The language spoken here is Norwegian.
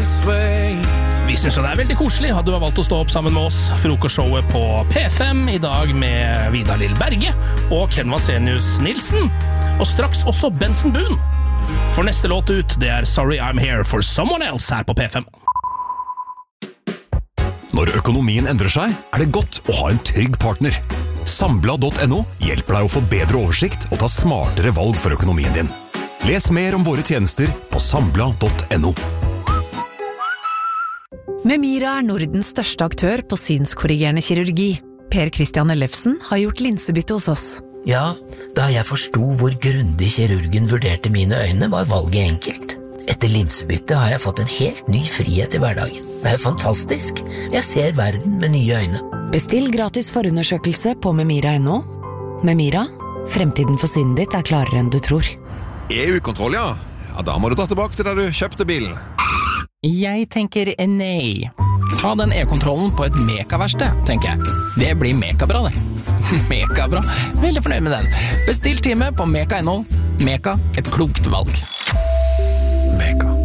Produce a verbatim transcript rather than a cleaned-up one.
Vi synes jo det er veldig koselig at du har valgt å stå opp sammen med oss. Frokostshowet på P fem i dag med Vidar Lill Berge og Ken Vasenius Nilsen. Og straks også Benson Boone. For neste låt ut, det er Sorry I'm Here for Someone Else her på P fem. Når økonomien endrer seg, er det godt å ha en trygg partner. Sambla punktum no hjelper deg å få bedre oversikt og ta smartere valg for økonomien din. Les mer om våre tjenester på sambla punktum no. Memira er Nordens største aktør på synskorrigerende kirurgi. Per Christian Ellefsen har gjort linsebytte hos oss. Ja, da jeg forstod hvor grundig kirurgen vurderte mine øyne, var valget enkelt. Etter linsebytte har jeg fått en helt ny frihet i hverdagen. Det er fantastisk. Jeg ser verden med nye øyne. Bestill gratis forundersøkelse på memira punktum no. Memira, fremtiden for synet ditt er klarere enn du tror. E U-kontroll, ja. Ja, da må du dra tilbake til der du kjøpte bilen. Jeg tenker nei. Ta den e-kontrollen på et Meka-verksted, tenker jeg. Det blir Meka-bra, det. Meka-bra. Veldig fornøyd med den. Bestill time på Meka punktum no. Meka, et klokt valg. Meka.